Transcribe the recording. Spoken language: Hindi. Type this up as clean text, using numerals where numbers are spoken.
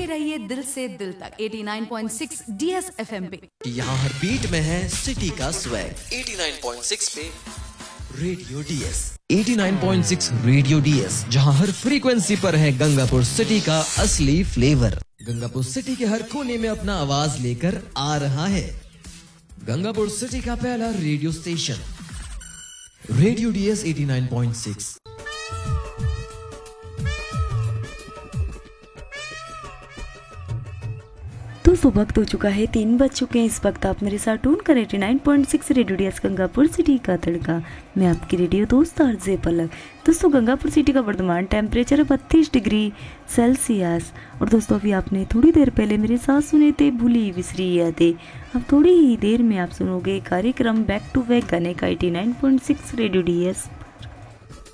सुनते रहिए दिल से दिल तक 89.6 डीएस एफएम पे। यहाँ हर बीट में है सिटी का स्वैग 89.6 पे रेडियो डीएस। 89.6 रेडियो डीएस, जहाँ हर फ्रीक्वेंसी पर है गंगापुर सिटी का असली फ्लेवर। गंगापुर सिटी के हर कोने में अपना आवाज लेकर आ रहा है गंगापुर सिटी का पहला रेडियो स्टेशन रेडियो डीएस 89.6। तो वक्त हो चुका है 3 बज चुके हैं। इस वक्त आप मेरे साथ टून कर 89.6 रेडियो डीएस गंगापुर सिटी का तड़का। मैं आपकी रेडियो दोस्त आरजे पलक। दोस्तों, गंगापुर सिटी का वर्तमान टेम्परेचर है 32 डिग्री सेल्सियस। और दोस्तों, अभी आपने थोड़ी देर पहले मेरे साथ सुने थे भूली बिसरी यादें। अब थोड़ी ही देर में आप सुनोगे कार्यक्रम बैक टू बैक गाने का 89.6 रेडियो डीएस।